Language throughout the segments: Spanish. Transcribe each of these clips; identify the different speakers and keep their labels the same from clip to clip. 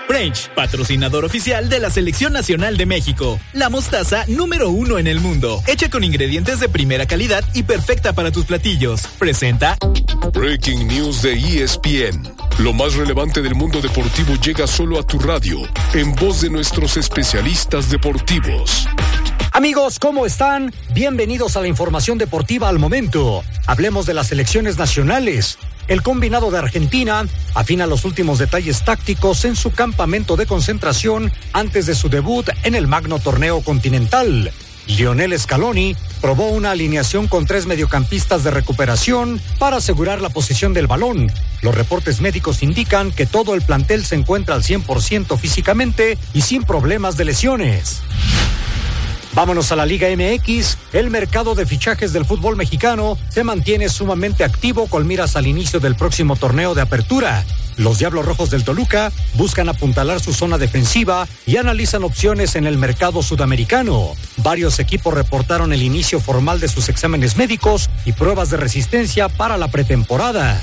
Speaker 1: French, patrocinador oficial de la Selección Nacional de México. La mostaza número 1 en el mundo. Hecha con ingredientes de primera calidad y perfecta para tus platillos. Presenta
Speaker 2: Breaking News de ESPN. Lo más relevante del mundo deportivo llega solo a tu radio, en voz de nuestros especialistas deportivos.
Speaker 3: Amigos, ¿cómo están? Bienvenidos a la información deportiva al momento. Hablemos de las selecciones nacionales. El combinado de Argentina afina los últimos detalles tácticos en su campamento de concentración antes de su debut en el magno torneo continental. Lionel Scaloni probó una alineación con 3 mediocampistas de recuperación para asegurar la posición del balón. Los reportes médicos indican que todo el plantel se encuentra al 100% físicamente y sin problemas de lesiones. Vámonos a la Liga MX. El mercado de fichajes del fútbol mexicano se mantiene sumamente activo con miras al inicio del próximo torneo de apertura. Los Diablos Rojos del Toluca buscan apuntalar su zona defensiva y analizan opciones en el mercado sudamericano. Varios equipos reportaron el inicio formal de sus exámenes médicos y pruebas de resistencia para la pretemporada.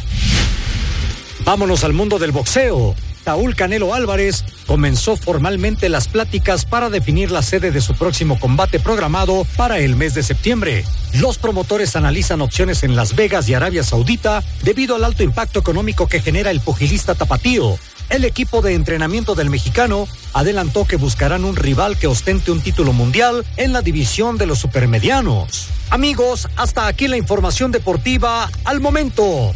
Speaker 3: Vámonos al mundo del boxeo. Saúl Canelo Álvarez comenzó formalmente las pláticas para definir la sede de su próximo combate programado para el mes de septiembre. Los promotores analizan opciones en Las Vegas y Arabia Saudita debido al alto impacto económico que genera el pugilista tapatío. El equipo de entrenamiento del mexicano adelantó que buscarán un rival que ostente un título mundial en la división de los supermedianos. Amigos, hasta aquí la información deportiva al momento.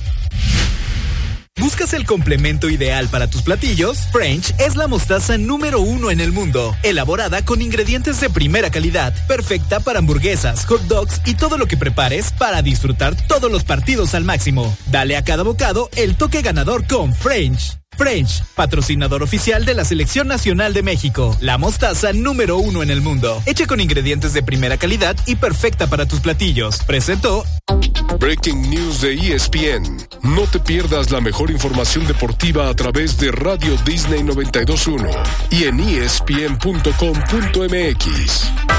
Speaker 1: ¿Buscas el complemento ideal para tus platillos? French es la mostaza número 1 en el mundo, elaborada con ingredientes de primera calidad, perfecta para hamburguesas, hot dogs y todo lo que prepares para disfrutar todos los partidos al máximo. Dale a cada bocado el toque ganador con French. French, patrocinador oficial de la Selección Nacional de México. La mostaza número 1 en el mundo. Hecha con ingredientes de primera calidad y perfecta para tus platillos. Presentó
Speaker 2: Breaking News de ESPN. No te pierdas la mejor información deportiva a través de Radio Disney 92.1 y en ESPN.com.mx.